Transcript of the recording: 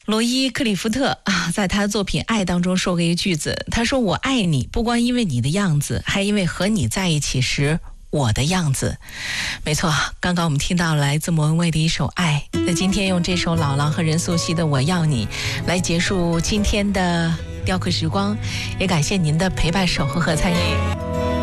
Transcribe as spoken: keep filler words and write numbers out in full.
罗伊·克里夫特啊，在他的作品《爱》当中说过一个句子，他说：“我爱你，不光因为你的样子，还因为和你在一起时我的样子。”没错，刚刚我们听到来自莫文蔚的一首《爱》，那今天用这首老狼和任素汐的《我要你》来结束今天的雕刻时光，也感谢您的陪伴、守候和参与。